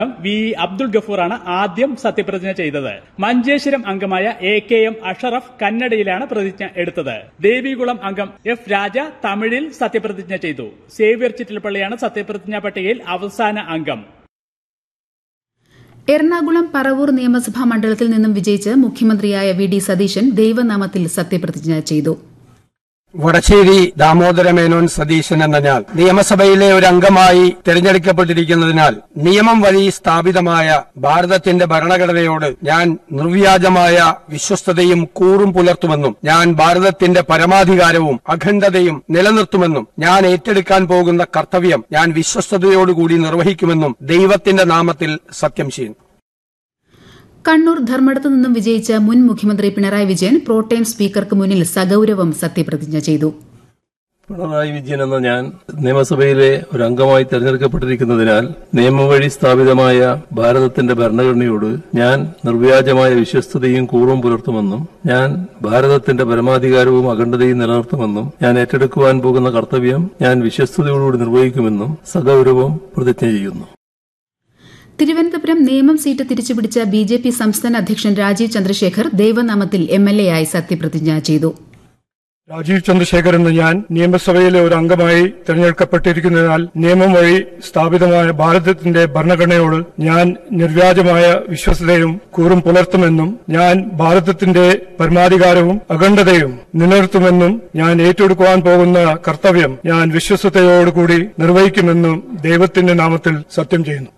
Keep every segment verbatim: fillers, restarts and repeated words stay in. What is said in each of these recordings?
V Abdul ഗഫൂറാണ് ആദ്യം സത്യപ്രതിജ്ഞ ചെയ്തത്. മഞ്ചേശ്വരം അംഗമായ എ കെ എം അഷറഫ് കന്നഡയിലാണ് പ്രതിജ്ഞ എടുത്തത്. ദേവികുളം അംഗം എഫ് രാജ തമിഴിൽ സത്യപ്രതിജ്ഞ ചെയ്തു. സേവ്യർ ചിറ്റിലപ്പള്ളിയാണ് സത്യപ്രതിജ്ഞാ പട്ടികയിൽ അവസാന അംഗം. എറണാകുളം പറവൂർ നിയമസഭാ മണ്ഡലത്തിൽ നിന്നും വിജയിച്ച് മുഖ്യമന്ത്രിയായ വി ഡി സതീശൻ ദൈവനാമത്തിൽ സത്യപ്രതിജ്ഞ ചെയ്തു. വടശ്ശേരി ദാമോദരമേനോൻ സതീശൻ എന്ന ഞാൻ നിയമസഭയിലെ ഒരു അംഗമായി തെരഞ്ഞെടുക്കപ്പെട്ടിരിക്കുന്നതിനാൽ നിയമം വഴി സ്ഥാപിതമായ ഭാരതത്തിന്റെ ഭരണഘടനയോട് ഞാൻ നിർവ്യാജമായ വിശ്വസ്തതയും കൂറും പുലർത്തുമെന്നും ഞാൻ ഭാരതത്തിന്റെ പരമാധികാരവും അഖണ്ഡതയും നിലനിർത്തുമെന്നും ഞാൻ ഏറ്റെടുക്കാൻ പോകുന്ന കർത്തവ്യം ഞാൻ വിശ്വസ്തയോടുകൂടി നിർവഹിക്കുമെന്നും ദൈവത്തിന്റെ നാമത്തിൽ സത്യം ചെയ്യുന്നു. കണ്ണൂർ ധർമ്മടത്തു നിന്നും വിജയിച്ച മുൻ മുഖ്യമന്ത്രി പിണറായി വിജയൻ പ്രോടേം സ്പീക്കർക്ക് മുന്നിൽ സഗൌരവം സത്യപ്രതിജ്ഞ ചെയ്തു. പിണറായി വിജയൻ എന്ന ഞാൻ നിയമസഭയിലെ ഒരു അംഗമായി തെരഞ്ഞെടുക്കപ്പെട്ടിരിക്കുന്നതിനാൽ നിയമം വഴി സ്ഥാപിതമായ ഭാരതത്തിന്റെ ഭരണഘടനയോട് ഞാൻ നിർവ്യാജമായ വിശ്വസ്തതയും കൂറും പുലർത്തുമെന്നും ഞാൻ ഭാരതത്തിന്റെ പരമാധികാരവും അഖണ്ഡതയും നിലനിർത്തുമെന്നും ഞാൻ ഏറ്റെടുക്കുവാൻ പോകുന്ന കർത്തവ്യം ഞാൻ വിശ്വസ്തയോടുകൂടി നിർവഹിക്കുമെന്നും സഗൌരവം പ്രതിജ്ഞ ചെയ്യുന്നു. Thiruvananthapuram Nemom seat തിരിച്ചുപിടിച്ച B J P സംസ്ഥാന അധ്യക്ഷൻ രാജീവ് ചന്ദ്രശേഖർ ദൈവനാമത്തിൽ എം എൽ എ ആയി സത്യപ്രതിജ്ഞ ചെയ്തു. രാജീവ് ചന്ദ്രശേഖർ എന്ന ഞാൻ നിയമസഭയിലെ ഒരു അംഗമായി തെരഞ്ഞെടുക്കപ്പെട്ടിരിക്കുന്നതിനാൽ നിയമം വഴി സ്ഥാപിതമായ ഭാരതത്തിന്റെ ഭരണഘടനയോട് ഞാൻ നിർവ്യാജമായ വിശ്വസ്തതയും കൂറും പുലർത്തുമെന്നും ഞാൻ ഭാരതത്തിന്റെ പരമാധികാരവും അഖണ്ഡതയും നിലനിർത്തുമെന്നും ഞാൻ ഏറ്റെടുക്കുവാൻ പോകുന്ന കർത്തവ്യം ഞാൻ വിശ്വസ്തയോടുകൂടി നിർവഹിക്കുമെന്നും ദൈവത്തിന്റെ നാമത്തിൽ സത്യം ചെയ്യുന്നു.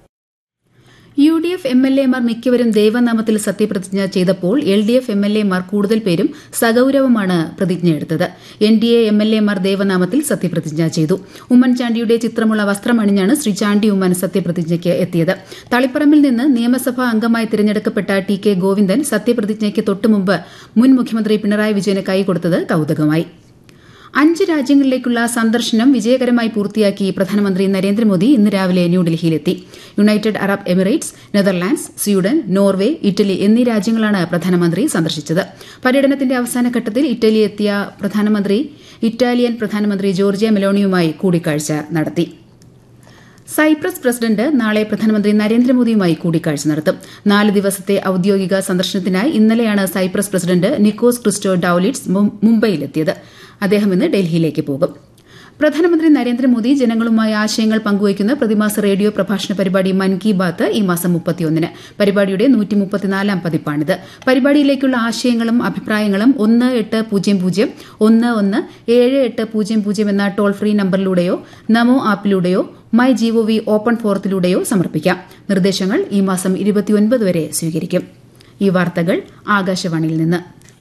U D F M L എമാർ മിക്കവരും ദൈവനാമത്തിൽ സത്യപ്രതിജ്ഞ ചെയ്തപ്പോൾ L D F M L എമാർ കൂടുതൽ പേരും സഗൌരവമാണ് പ്രതിജ്ഞയെടുത്തത്. N D A M L എമാർ ദൈവനാമത്തിൽ സത്യപ്രതിജ്ഞ ചെയ്തു. ഉമ്മൻചാണ്ടിയുടെ ചിത്രമുള്ള വസ്ത്രമണിഞ്ഞാണ് ശ്രീ ചാണ്ടി ഉമ്മൻ സത്യപ്രതിജ്ഞയ്ക്ക് എത്തിയത്. തളിപ്പറമ്പിൽ നിന്ന് നിയമസഭാ അംഗമായി തിരഞ്ഞെടുക്കപ്പെട്ട ടി കെ ഗോവിന്ദൻ സത്യപ്രതിജ്ഞയ്ക്ക് തൊട്ടുമുമ്പ് മുൻ മുഖ്യമന്ത്രി പിണറായി വിജയന് കൈകൊടുത്തത് കൌതുകമായി. അഞ്ച് രാജ്യങ്ങളിലേക്കുള്ള സന്ദർശനം വിജയകരമായി പൂർത്തിയാക്കി പ്രധാനമന്ത്രി നരേന്ദ്രമോദി ഇന്ന് രാവിലെ ന്യൂഡൽഹിയിലെത്തി. United Arab Emirates, Netherlands, Sweden, Norway, Italy എന്നീ രാജ്യങ്ങളാണ് പ്രധാനമന്ത്രി സന്ദർശിച്ചത്. പര്യടനത്തിന്റെ അവസാനഘട്ടത്തിൽ ഇറ്റലി എത്തിയ പ്രധാനമന്ത്രി ഇറ്റാലിയൻ പ്രധാനമന്ത്രി ജോർജിയ മെലോണിയുമായി കൂടിക്കാഴ്ച നടത്തി. സൈപ്രസ് പ്രസിഡന്റ് നാളെ പ്രധാനമന്ത്രി നരേന്ദ്രമോദിയുമായി കൂടിക്കാഴ്ച നടത്തും. നാല് ദിവസത്തെ ഔദ്യോഗിക സന്ദർശനത്തിനായി ഇന്നലെയാണ് സൈപ്രസ് പ്രസിഡന്റ് നിക്കോസ് ക്രിസ്റ്റോ ഡൌലിറ്റ്സ് മുംബൈയിലെത്തിയത്. അദ്ദേഹം ഇന്ന് ഡൽഹിയിലേക്ക് പോകും. പ്രധാനമന്ത്രി നരേന്ദ്രമോദി ജനങ്ങളുമായി ആശയങ്ങൾ പങ്കുവയ്ക്കുന്ന പ്രതിമാസ റേഡിയോ പ്രഭാഷണ പരിപാടി മൻ കി ബാത്ത് ഈ മാസം മുപ്പത്തിയൊന്നിന് പരിപാടിയുടെ നൂറ്റി മുപ്പത്തിനാലാം പതിപ്പാണിത്. പരിപാടിയിലേക്കുള്ള ആശയങ്ങളും അഭിപ്രായങ്ങളും ഒന്ന് എട്ട് പൂജ്യം പൂജ്യം ഒന്ന് ഒന്ന് ഏഴ് എട്ട് പൂജ്യം പൂജ്യം എന്ന toll free നമ്പറിലൂടെയോ Namo ആപ്പിലൂടെയോ my G O V open ഫോറത്തിലൂടെയോ സമർപ്പിക്കാം. നിർദ്ദേശങ്ങൾ ഈ മാസം ഇരുപത്തിയൊൻപത് വരെ സ്വീകരിക്കും. ഈ വാർത്തകൾ ആകാശവാണിയിൽ നിന്ന്.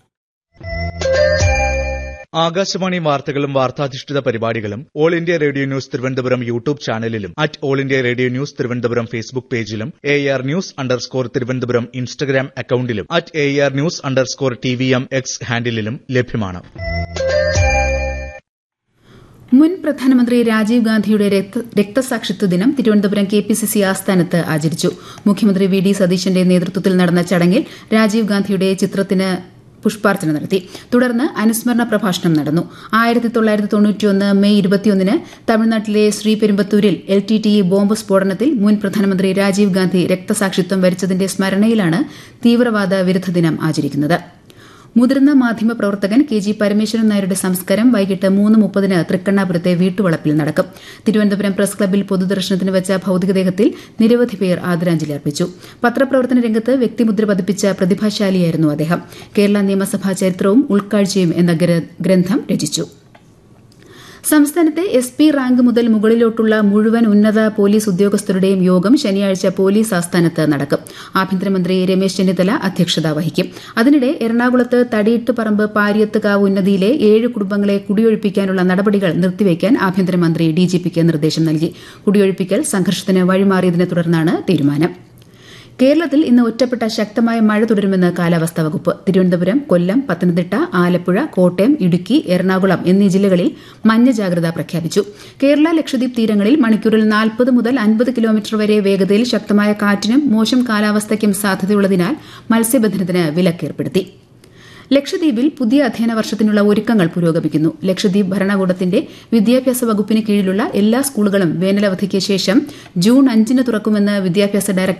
ആകാശവാണി വാർത്തകളും വാർത്താധിഷ്ഠിത പരിപാടികളും all India radio news Thiruvananthapuram YouTube ചാനലിലും at all India radio news Thiruvananthapuram Facebook പേജിലും A R news underscore Thiruvananthapuram Instagram അക്കൌണ്ടിലും at A R news underscore T V M X ഹാൻഡിലും ലഭ്യമാണ്. മുൻ പ്രധാനമന്ത്രി രാജീവ് ഗാന്ധിയുടെ രക്തസാക്ഷിത്വ ദിനം Thiruvananthapuram K P C C ആസ്ഥാനത്ത് ആചരിച്ചു. മുഖ്യമന്ത്രി വി ഡി സതീശന്റെ നേതൃത്വത്തിൽ നടന്ന ചടങ്ങിൽ രാജീവ് ഗാന്ധിയുടെ ചിത്രത്തിന് പുഷ്പാർച്ചന നടത്തി. തുടർന്ന് അനുസ്മരണ പ്രഭാഷണം നടന്നു. ആയിരത്തി തൊള്ളായിരത്തി തൊണ്ണൂറ്റിയൊന്ന് മെയ് ഇരുപത്തിയൊന്നിന് തമിഴ്നാട്ടിലെ ശ്രീപെരുമ്പത്തൂരിൽ L T T E bomb സ്ഫോടനത്തിൽ മുൻ പ്രധാനമന്ത്രി രാജീവ് ഗാന്ധി രക്തസാക്ഷിത്വം വരിച്ചതിന്റെ സ്മരണയിലാണ് തീവ്രവാദ വിരുദ്ധ ദിനം ആചരിക്കുന്നത്. മുതിർന്ന മാധ്യമപ്രവർത്തകൻ കെ ജി പരമേശ്വരൻ നായരുടെ സംസ്കാരം വൈകിട്ട് മൂന്ന് മുപ്പതിന് തൃക്കണ്ണാപുരത്തെ വീട്ടുവളപ്പിൽ നടക്കും. തിരുവനന്തപുരം പ്രസ് ക്ലബ്ബിൽ പൊതുദർശനത്തിന് വെച്ച ഭൌതികദേഹത്തിൽ നിരവധി പേർ ആദരാഞ്ജലി അർപ്പിച്ചു. പത്രപ്രവർത്തന രംഗത്ത് വ്യക്തിമുദ്ര പതിപ്പിച്ച പ്രതിഭാശാലിയായിരുന്നു അദ്ദേഹം. കേരള നിയമസഭാ ചരിത്രവും ഉൾക്കാഴ്ചയും എന്ന ഗ്രന്ഥം രചിച്ചു. സംസ്ഥാനത്തെ എസ് പി റാങ്ക് മുതൽ മുകളിലോട്ടുള്ള മുഴുവൻ ഉന്നത പോലീസ് ഉദ്യോഗസ്ഥരുടെയും യോഗം ശനിയാഴ്ച പോലീസ് ആസ്ഥാനത്ത് നടക്കും. ആഭ്യന്തരമന്ത്രി രമേശ് ചെന്നിത്തല അധ്യക്ഷത വഹിക്കും. അതിനിടെ എറണാകുളത്ത് തടിയിട്ടുപറമ്പ് പാരിയത്തുകാവ് ഉന്നതിയിലെ ഏഴ് കുടുംബങ്ങളെ കുടിയൊഴിപ്പിക്കാനുള്ള നടപടികൾ നിർത്തിവെക്കാൻ ആഭ്യന്തരമന്ത്രി ഡിജിപിക്ക് നിർദ്ദേശം നൽകി. കുടിയൊഴിപ്പിക്കൽ സംഘർഷത്തിന് വഴിമാറിയതിനെ തുടർന്നാണ് തീരുമാനം. കേരളത്തിൽ ഇന്ന് ഒറ്റപ്പെട്ട ശക്തമായ മഴ തുടരുമെന്ന് കാലാവസ്ഥാ വകുപ്പ്. തിരുവനന്തപുരം, കൊല്ലം, പത്തനംതിട്ട, ആലപ്പുഴ, കോട്ടയം, ഇടുക്കി, എറണാകുളം എന്നീ ജില്ലകളിൽ മഞ്ഞ ജാഗ്രത പ്രഖ്യാപിച്ചു. കേരള ലക്ഷദ്വീപ് തീരങ്ങളിൽ മണിക്കൂറിൽ നാൽപ്പത് മുതൽ അൻപത് കിലോമീറ്റർ വരെ വേഗതയിൽ ശക്തമായ കാറ്റിനും മോശം കാലാവസ്ഥയ്ക്കും സാധ്യതയുള്ളതിനാൽ മത്സ്യബന്ധനത്തിന് വിലക്കേർപ്പെടുത്തി. ലക്ഷദ്വീപിൽ പുതിയ അധ്യയന വർഷത്തിനുള്ള ഒരുക്കങ്ങൾ പുരോഗമിക്കുന്നു. ലക്ഷദ്വീപ് ഭരണകൂടത്തിന്റെ വിദ്യാഭ്യാസ വകുപ്പിന് കീഴിലുള്ള എല്ലാ സ്കൂളുകളും വേനലവധിക്ക് ശേഷം ജൂൺ അഞ്ചിന് തുറക്കുമെന്ന് വിദ്യാഭ്യാസ ഡയറക്ടർ